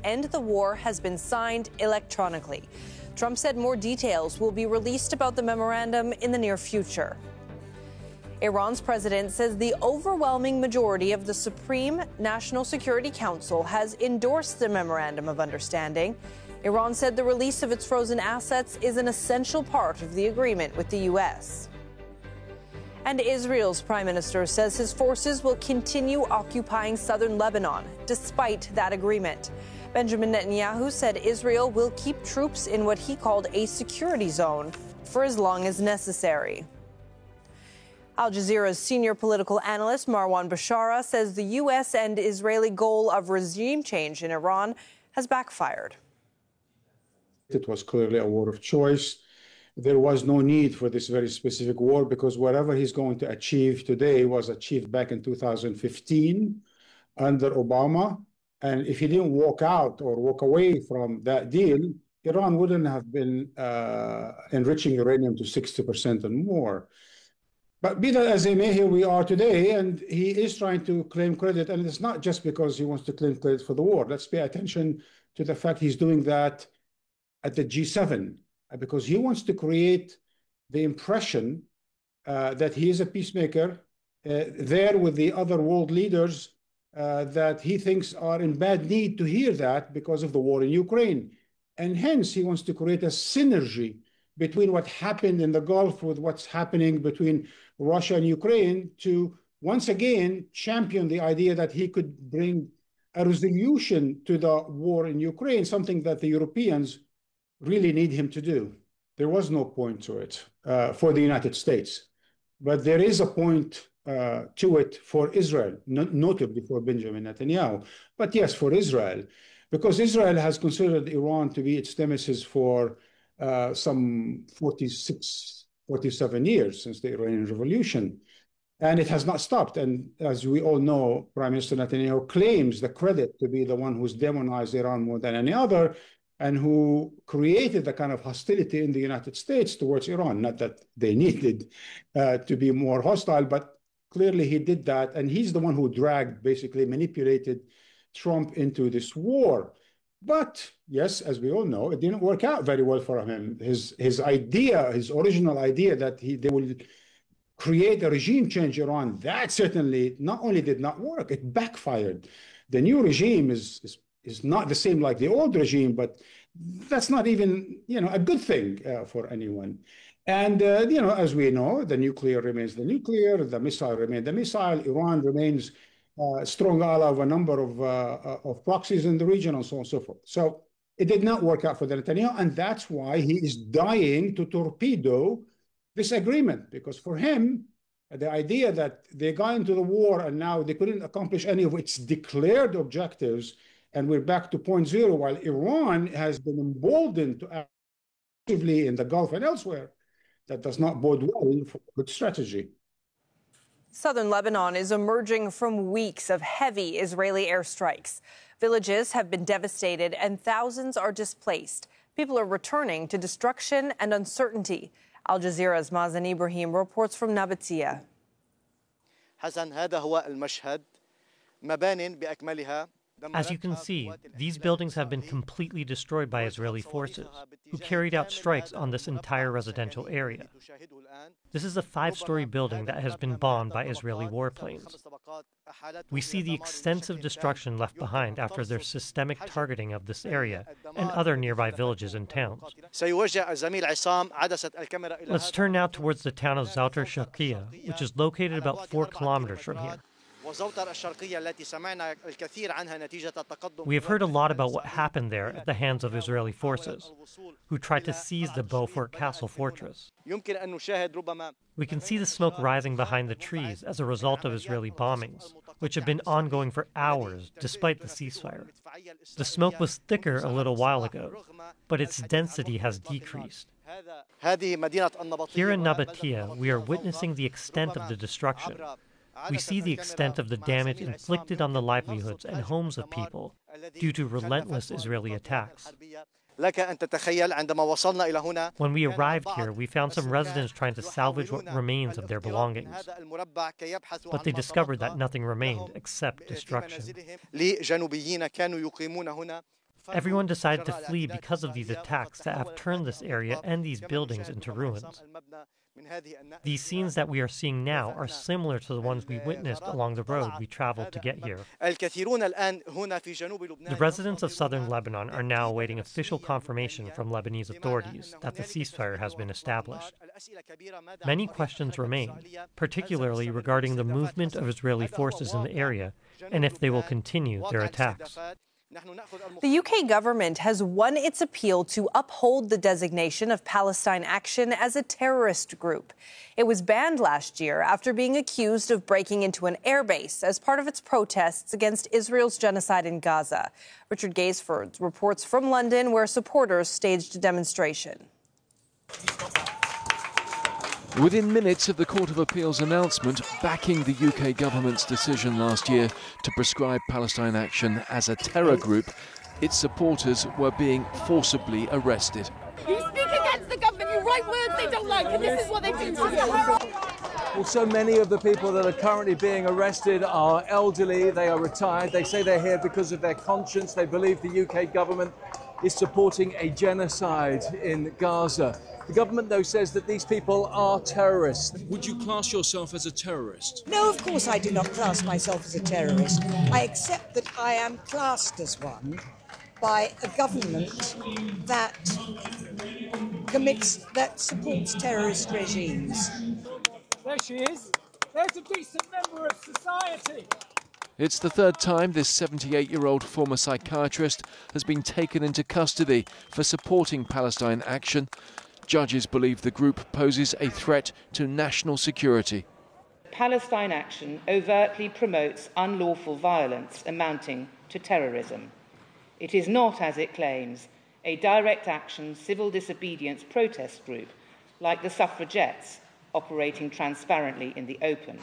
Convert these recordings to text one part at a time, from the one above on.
end the war has been signed electronically. Trump said more details will be released about the memorandum in the near future. Iran's president says the overwhelming majority of the Supreme National Security Council has endorsed the memorandum of understanding. Iran said the release of its frozen assets is an essential part of the agreement with the U.S. And Israel's prime minister says his forces will continue occupying southern Lebanon despite that agreement. Benjamin Netanyahu said Israel will keep troops in what he called a security zone for as long as necessary. Al Jazeera's senior political analyst Marwan Bashara says the U.S. and Israeli goal of regime change in Iran has backfired. It was clearly a war of choice. There was no need for this very specific war because whatever he's going to achieve today was achieved back in 2015 under Obama. And if he didn't walk out or walk away from that deal, Iran wouldn't have been enriching uranium to 60% and more. But be that as it may, here we are today, and he is trying to claim credit. And it's not just because he wants to claim credit for the war. Let's pay attention to the fact he's doing that at the G7, because he wants to create the impression that he is a peacemaker there with the other world leaders that he thinks are in bad need to hear that because of the war in Ukraine. And hence, he wants to create a synergy between what happened in the Gulf with what's happening between Russia and Ukraine to once again champion the idea that he could bring a resolution to the war in Ukraine, something that the Europeans really need him to do. There was no point to it for the United States, but there is a point to it for Israel, notably for Benjamin Netanyahu. But yes, for Israel, because Israel has considered Iran to be its nemesis for some 46, 47 years since the Iranian Revolution. And it has not stopped. And as we all know, Prime Minister Netanyahu claims the credit to be the one who's demonized Iran more than any other and who created the kind of hostility in the United States towards Iran. Not that they needed to be more hostile, but clearly he did that. And he's the one who basically manipulated Trump into this war. But yes, as we all know, it didn't work out very well for him. His original idea that they will create a regime change in Iran, that certainly not only did not work, it backfired. The new regime is not the same like the old regime, but that's not even a good thing for anyone. And as we know, the nuclear remains the nuclear, the missile remains the missile. Iran remains a strong ally of a number of proxies in the region, and so on and so forth. So it did not work out for the Netanyahu, and that's why he is dying to torpedo this agreement, because for him, the idea that they got into the war and now they couldn't accomplish any of its declared objectives, and we're back to point zero, while Iran has been emboldened to act actively in the Gulf and elsewhere, that does not bode well for good strategy. Southern Lebanon is emerging from weeks of heavy Israeli airstrikes. Villages have been devastated and thousands are displaced. People are returning to destruction and uncertainty. Al Jazeera's Mazen Ibrahim reports from Nabatea. As you can see, these buildings have been completely destroyed by Israeli forces, who carried out strikes on this entire residential area. This is a 5-story building that has been bombed by Israeli warplanes. We see the extensive destruction left behind after their systemic targeting of this area and other nearby villages and towns. Let's turn now towards the town of Zouter Sharqiya, which is located about 4 kilometers from here. We have heard a lot about what happened there at the hands of Israeli forces, who tried to seize the Beaufort Castle fortress. We can see the smoke rising behind the trees as a result of Israeli bombings, which have been ongoing for hours despite the ceasefire. The smoke was thicker a little while ago, but its density has decreased. Here in Nabatea, we are witnessing the extent of the destruction. We see the extent of the damage inflicted on the livelihoods and homes of people due to relentless Israeli attacks. When we arrived here, we found some residents trying to salvage what remains of their belongings, but they discovered that nothing remained except destruction. Everyone decided to flee because of these attacks that have turned this area and these buildings into ruins. These scenes that we are seeing now are similar to the ones we witnessed along the road we traveled to get here. The residents of southern Lebanon are now awaiting official confirmation from Lebanese authorities that the ceasefire has been established. Many questions remain, particularly regarding the movement of Israeli forces in the area and if they will continue their attacks. The UK government has won its appeal to uphold the designation of Palestine Action as a terrorist group. It was banned last year after being accused of breaking into an airbase as part of its protests against Israel's genocide in Gaza. Richard Gaisford reports from London, where supporters staged a demonstration. Within minutes of the Court of Appeal's announcement backing the UK government's decision last year to prescribe Palestine Action as a terror group, its supporters were being forcibly arrested. You speak against the government, you write words they don't like, and this is what they do to you. Well, so many of the people that are currently being arrested are elderly, they are retired, they say they're here because of their conscience, they believe the UK government is supporting a genocide in Gaza. The government, though, says that these people are terrorists. Would you class yourself as a terrorist? No, of course I do not class myself as a terrorist. I accept that I am classed as one by a government that supports terrorist regimes. There she is. There's a decent member of society. It's the third time this 78-year-old former psychiatrist has been taken into custody for supporting Palestine Action. Judges believe the group poses a threat to national security. Palestine Action overtly promotes unlawful violence amounting to terrorism. It is not, as it claims, a direct action civil disobedience protest group like the suffragettes operating transparently in the open.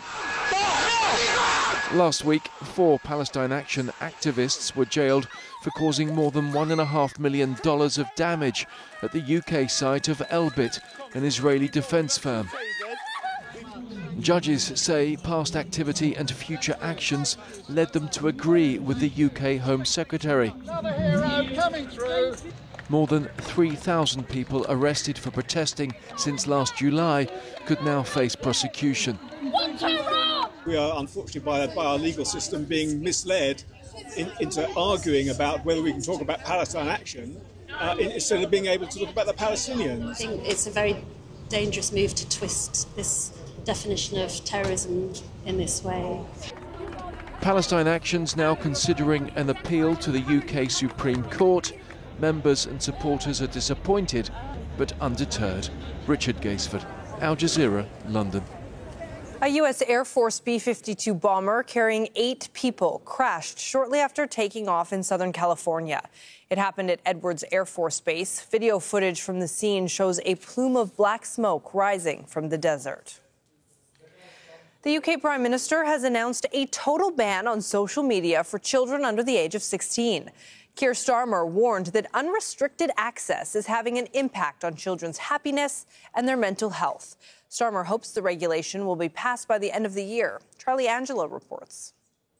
Last week, 4 Palestine Action activists were jailed for causing more than $1.5 million of damage at the UK site of Elbit, an Israeli defence firm. Judges say past activity and future actions led them to agree with the UK Home Secretary. Another hero coming through. More than 3,000 people arrested for protesting since last July could now face prosecution. We are, unfortunately, by our legal system being misled into arguing about whether we can talk about Palestine Action instead of being able to talk about the Palestinians. I think it's a very dangerous move to twist this definition of terrorism in this way. Palestine Action's now considering an appeal to the UK Supreme Court. Members and supporters are disappointed, but undeterred. Richard Gaisford, Al Jazeera, London. A U.S. Air Force B-52 bomber carrying 8 people crashed shortly after taking off in Southern California. It happened at Edwards Air Force Base. Video footage from the scene shows a plume of black smoke rising from the desert. The UK Prime Minister has announced a total ban on social media for children under the age of 16. Keir Starmer warned that unrestricted access is having an impact on children's happiness and their mental health. Starmer hopes the regulation will be passed by the end of the year. Charlie Angelo reports.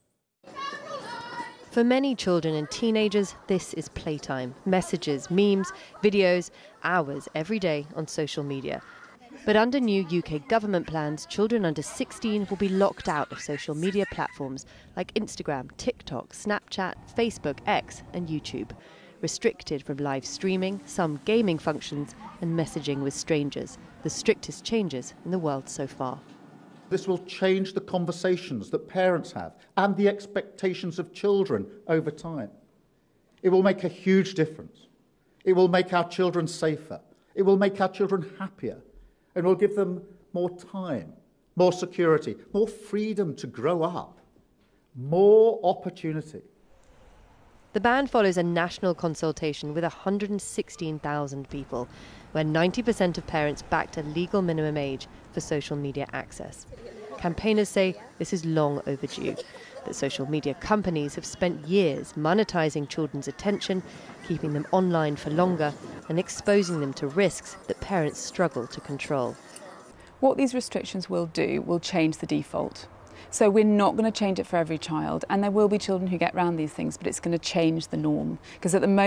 For many children and teenagers, this is playtime. Messages, memes, videos, hours every day on social media. But under new UK government plans, children under 16 will be locked out of social media platforms like Instagram, TikTok, Snapchat, Facebook, X and YouTube, restricted from live streaming, some gaming functions and messaging with strangers, the strictest changes in the world so far. This will change the conversations that parents have and the expectations of children over time. It will make a huge difference. It will make our children safer. It will make our children happier. And will give them more time, more security, more freedom to grow up, more opportunity. The ban follows a national consultation with 116,000 people, where 90% of parents backed a legal minimum age for social media access. Campaigners say this is long overdue, that social media companies have spent years monetizing children's attention, keeping them online for longer, and exposing them to risks that parents struggle to control. What these restrictions will do will change the default. So we're not going to change it for every child, and there will be children who get around these things, but it's going to change the norm. Because at the moment,